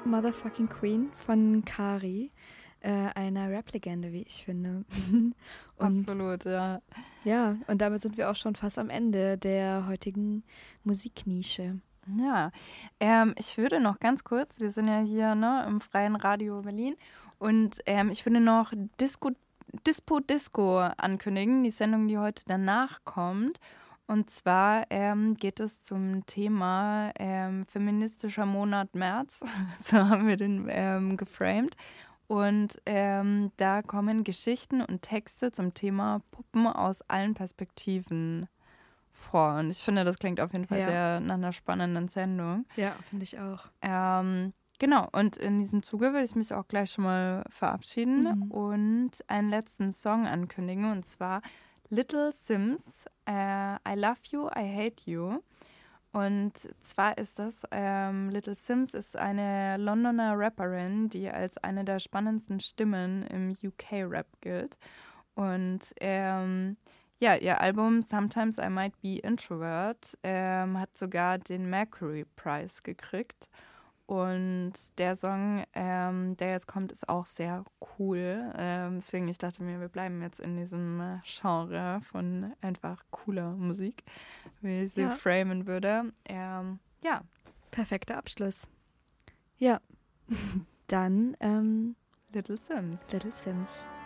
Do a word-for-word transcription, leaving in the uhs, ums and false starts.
Motherfucking Queen von Kari, äh, einer Rap-Legende, wie ich finde. Und Absolut, ja. ja, und damit sind wir auch schon fast am Ende der heutigen Musiknische. Ja, ähm, ich würde noch ganz kurz, wir sind ja hier ne, im Freien Radio Berlin und ähm, ich würde noch Disco, Dispo Disco ankündigen, die Sendung, die heute danach kommt. Und zwar ähm, geht es zum Thema ähm, feministischer Monat März, so haben wir den ähm, geframed. Und ähm, da kommen Geschichten und Texte zum Thema Puppen aus allen Perspektiven vor. Und ich finde, das klingt auf jeden Fall Ja. sehr nach einer spannenden Sendung. Ja, finde ich auch. Ähm, genau, und in diesem Zuge würde ich mich auch gleich schon mal verabschieden Mhm. und einen letzten Song ankündigen, und zwar Little Sims, äh, I Love You, I Hate You. Und zwar ist das, ähm, Little Sims ist eine Londoner Rapperin, die als eine der spannendsten Stimmen im U K-Rap gilt. Und ähm, ja, ihr Album Sometimes I Might Be Introvert ähm, hat sogar den Mercury Prize gekriegt. Und der Song, ähm, der jetzt kommt, ist auch sehr cool. Ähm, deswegen, ich dachte mir, wir bleiben jetzt in diesem äh, Genre von einfach cooler Musik, wie ich sie Ja. framen würde. Ähm, ja. Perfekter Abschluss. Ja. Dann ähm, Little Sims. Little Sims.